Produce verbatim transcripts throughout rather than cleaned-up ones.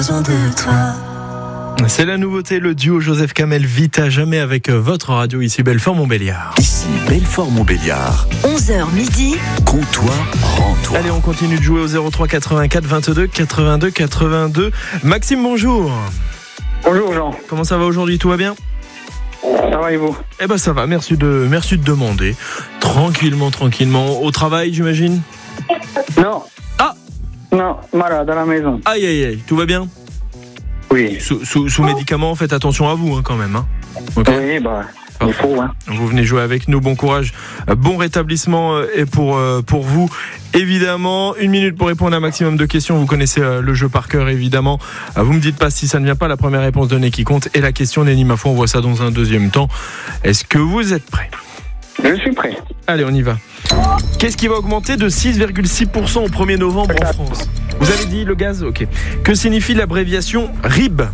besoin de toi. C'est la nouveauté, le duo Joseph Kamel vit à jamais avec votre radio ici Belfort-Montbéliard. Ici Belfort-Montbéliard. onze heures midi. Comptoir rends-toi. Allez, on continue de jouer au zéro trois quatre-vingt-quatre vingt-deux quatre-vingt-deux quatre-vingt-deux. Maxime, bonjour. Bonjour Jean. Comment ça va aujourd'hui? Tout va bien? Ça va et vous? Eh ben ça va, merci de, merci de demander. Tranquillement, tranquillement. Au travail, j'imagine? Non. Ah! Non, malade à la maison. Aïe, aïe, aïe, tout va bien? Oui. Sous, sous, sous médicaments, faites attention à vous hein, quand même. Hein. Okay. Oui, bah, il faut. Hein. Vous venez jouer avec nous, bon courage, bon rétablissement et pour, pour vous. Évidemment, une minute pour répondre à un maximum de questions. Vous connaissez le jeu par cœur, évidemment. Vous me dites pas si ça ne vient pas, la première réponse donnée qui compte. Et la question n'est ni ma foi, on voit ça dans un deuxième temps. Est-ce que vous êtes prêts? Je suis prêt. Allez, on y va. Qu'est-ce qui va augmenter de six virgule six pour cent au premier novembre en France? Vous avez dit le gaz? Ok. Que signifie l'abréviation R I B?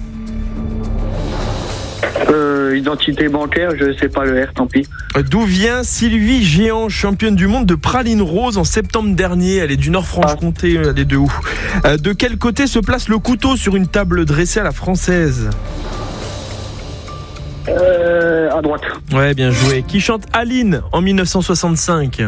Euh, identité bancaire, je sais pas le R, tant pis. D'où vient Sylvie Géant, championne du monde de praline rose en septembre dernier? Elle est du Nord-Franche-Comté, elle est de où? De quel côté se place le couteau sur une table dressée à la française? Euh, à droite. Ouais, bien joué. Qui chante Aline en dix-neuf cent soixante-cinq?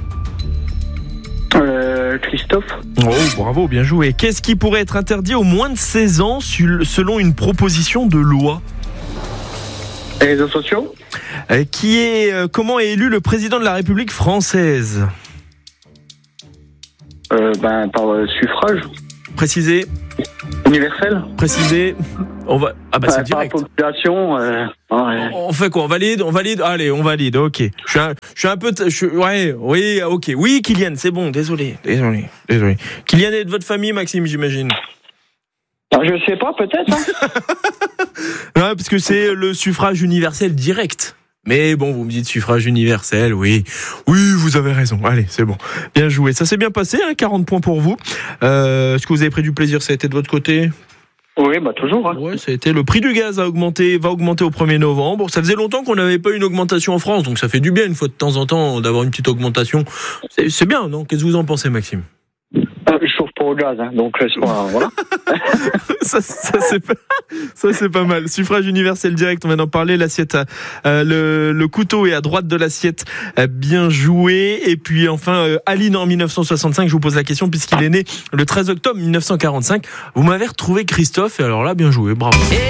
Euh, Christophe. Oh, bravo, bien joué. Qu'est-ce qui pourrait être interdit aux moins de seize ans selon une proposition de loi? Les réseaux sociaux. Euh, qui est, euh, comment est élu le président de la République française? Euh, ben, par euh, suffrage. Précisez. Universel. Précisez. On va. Ah bah ben, c'est direct. Par population. Euh, ouais. On fait quoi? On valide? On valide? Allez, on valide. Ok. Je suis un, je suis un peu. Je suis, ouais. Oui. Ok. Oui, Kylian, c'est bon. Désolé. Désolé. Désolé. Kylian est de votre famille, Maxime, j'imagine. Je sais pas, peut-être. Hein. Ouais, parce que c'est le suffrage universel direct. Mais bon, vous me dites suffrage universel, oui. Oui, vous avez raison. Allez, c'est bon. Bien joué. Ça s'est bien passé, hein, quarante points pour vous. Euh, est-ce que vous avez pris du plaisir? Ça a été de votre côté? Oui, bah toujours. Hein. Ouais, ça a été. Le prix du gaz a augmenté, va augmenter au premier novembre. Ça faisait longtemps qu'on n'avait pas eu une augmentation en France, donc ça fait du bien une fois de temps en temps d'avoir une petite augmentation. C'est, c'est bien, non? Qu'est-ce que vous en pensez, Maxime? Euh, je chauffe pas au gaz, hein, donc c'est pas, voilà. ça, ça, c'est pas, ça c'est pas mal. Suffrage universel direct, on vient d'en parler. L'assiette, euh, le, le couteau est à droite de l'assiette. Euh, bien joué. Et puis enfin, euh, Aline en dix-neuf cent soixante-cinq. Je vous pose la question puisqu'il est né le treize octobre mille neuf cent quarante-cinq. Vous m'avez retrouvé Christophe. Et alors là, bien joué, bravo.